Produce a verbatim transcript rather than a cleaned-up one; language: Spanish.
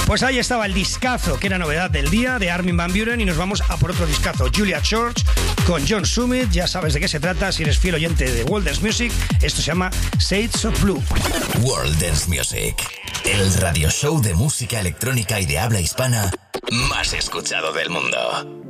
Pues ahí estaba el discazo, que era novedad del día, de Armin van Buuren, y nos vamos a por otro discazo, Julia Church, con John Summit. Ya sabes de qué se trata si eres fiel oyente de World Dance Music. Esto se llama Shades of Blue. World Dance Music, el radio show de música electrónica y de habla hispana más escuchado del mundo.